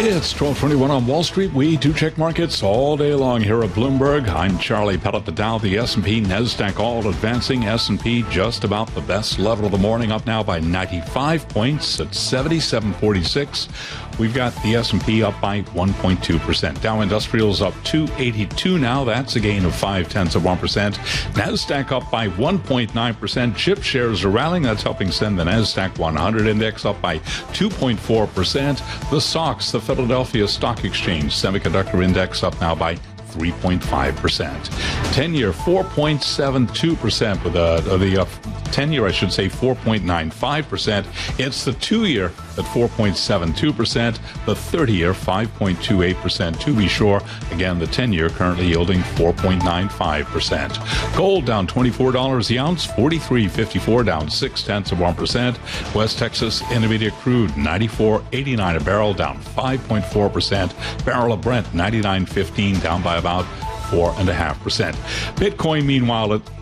It's 12:21 on Wall Street. We do check markets all day long here at Bloomberg. I'm Charlie Pellet. The Dow, the S&P, NASDAQ all advancing. S&P just about the best level of the morning, up now by 95 points at 77.46. We've got the S&P up by 1.2%. Dow Industrials up 282 now. That's a gain of 0.5%. NASDAQ up by 1.9%. Chip shares are rallying. That's helping send the NASDAQ 100 index up by 2.4%. The SOX, the Philadelphia Stock Exchange Semiconductor Index, up now by 3.5%. 10-year 4.72%, with the 10-year, I should say, 4.95%. It's the 2-year at 4.72%, the 30-year 5.28%. To be sure, again, the 10-year currently yielding 4.95%. Gold down $24 the ounce, 43.54, down 0.6%. West Texas Intermediate crude 94.89 a barrel, down 5.4%. Barrel of Brent 99.15, down by about 4.5%. Bitcoin, meanwhile, at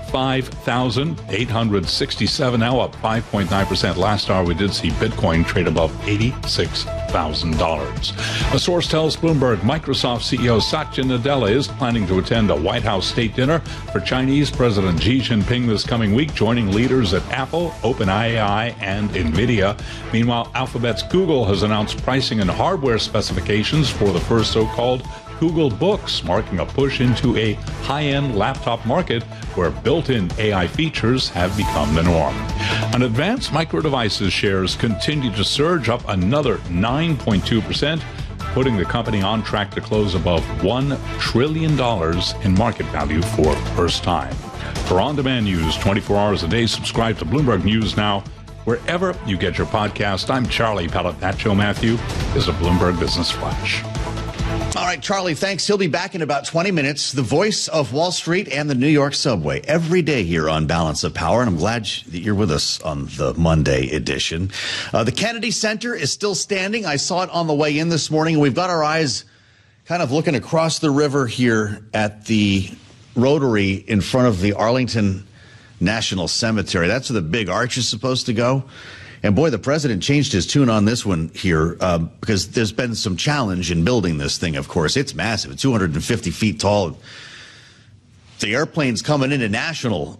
85,867, now up 5.9%. Last hour, we did see Bitcoin trade above $86,000. A source tells Bloomberg Microsoft CEO Satya Nadella is planning to attend a White House state dinner for Chinese President Xi Jinping this coming week, joining leaders at Apple, OpenAI, and NVIDIA. Meanwhile, Alphabet's Google has announced pricing and hardware specifications for the first so-called Google Books, marking a push into a high-end laptop market where built-in AI features have become the norm. And Advanced Micro Devices shares continue to surge, up another 9.2%, putting the company on track to close above $1 trillion in market value for the first time. For on-demand news 24 hours a day, subscribe to Bloomberg News Now wherever you get your podcast. I'm Charlie Pellet. That Joe Matthew is a Bloomberg Business Flash. All right, Charlie, thanks. He'll be back in about 20 minutes. The voice of Wall Street and the New York subway every day here on Balance of Power. And I'm glad that you're with us on the Monday edition. The Kennedy Center is still standing. I saw it on the way in this morning. We've got our eyes kind of looking across the river here at the Rotary in front of the Arlington National Cemetery. That's where the big arch is supposed to go. And boy, the president changed his tune on this one here because there's been some challenge in building this thing, of course. It's massive. It's 250 feet tall. The airplanes coming into National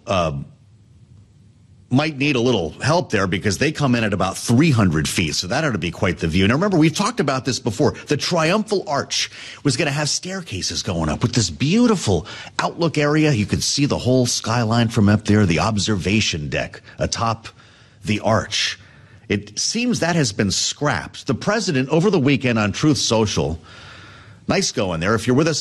might need a little help there because they come in at about 300 feet. So that ought to be quite the view. Now, remember, we've talked about this before. The Triumphal Arch was going to have staircases going up with this beautiful outlook area. You could see the whole skyline from up there, the observation deck atop the arch. It seems that has been scrapped. The president, over the weekend on Truth Social, nice going there. If you're with us